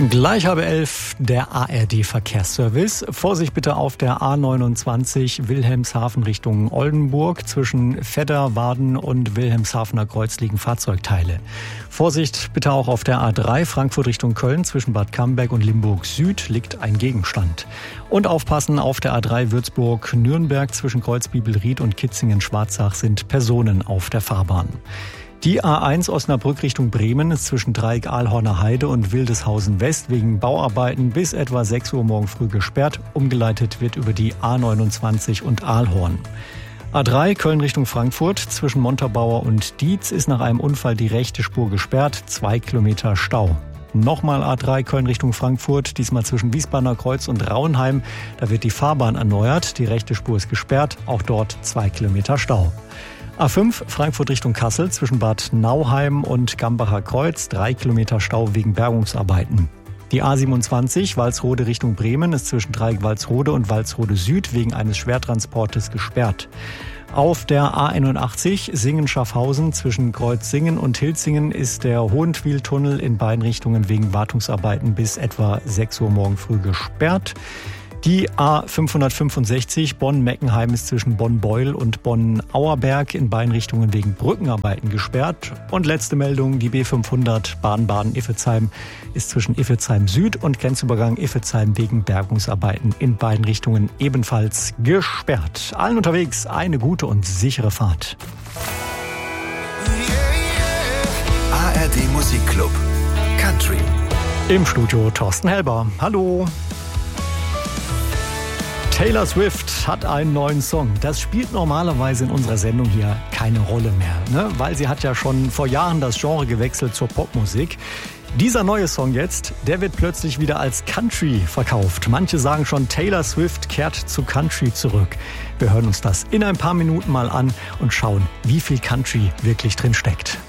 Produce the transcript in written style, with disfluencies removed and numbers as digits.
Gleich halb 11 der ARD-Verkehrsservice. Vorsicht bitte auf der A29 Wilhelmshaven Richtung Oldenburg. Zwischen Vedder-Warden und Wilhelmshavener Kreuz liegen Fahrzeugteile. Vorsicht bitte auch auf der A3 Frankfurt Richtung Köln. Zwischen Bad Camberg und Limburg Süd liegt ein Gegenstand. Und aufpassen auf der A3 Würzburg-Nürnberg. Zwischen Kreuzbibelried und Kitzingen-Schwarzach sind Personen auf der Fahrbahn. Die A1 Osnabrück Richtung Bremen ist zwischen Dreieck Ahlhorner Heide und Wildeshausen West wegen Bauarbeiten bis etwa 6 Uhr morgen früh gesperrt. Umgeleitet wird über die A29 und Ahlhorn. A3 Köln Richtung Frankfurt zwischen Montabaur und Dietz ist nach einem Unfall die rechte Spur gesperrt, 2 Kilometer Stau. Nochmal A3 Köln Richtung Frankfurt, diesmal zwischen Wiesbadener Kreuz und Rauenheim. Da wird die Fahrbahn erneuert, die rechte Spur ist gesperrt, auch dort 2 Kilometer Stau. A5 Frankfurt Richtung Kassel zwischen Bad Nauheim und Gambacher Kreuz, 3 Kilometer Stau wegen Bergungsarbeiten. Die A27 Walsrode Richtung Bremen ist zwischen Dreieck Walsrode und Walsrode Süd wegen eines Schwertransportes gesperrt. Auf der A81 Singen-Schaffhausen zwischen Kreuz-Singen und Hilzingen ist der Hohentwiel-Tunnel in beiden Richtungen wegen Wartungsarbeiten bis etwa 6 Uhr morgen früh gesperrt. Die A565 Bonn-Meckenheim ist zwischen Bonn-Beul und Bonn-Auerberg in beiden Richtungen wegen Brückenarbeiten gesperrt. Und letzte Meldung, die B500 Baden-Baden-Iffezheim ist zwischen Iffezheim Süd und Grenzübergang Iffezheim wegen Bergungsarbeiten in beiden Richtungen ebenfalls gesperrt. Allen unterwegs eine gute und sichere Fahrt. ARD Musikclub Country. Im Studio Thorsten Helber. Hallo. Taylor Swift hat einen neuen Song. Das spielt normalerweise in unserer Sendung hier keine Rolle mehr, ne? Weil sie hat ja schon vor Jahren das Genre gewechselt zur Popmusik. Dieser neue Song jetzt, der wird plötzlich wieder als Country verkauft. Manche sagen schon, Taylor Swift kehrt zu Country zurück. Wir hören uns das in ein paar Minuten mal an und schauen, wie viel Country wirklich drin steckt.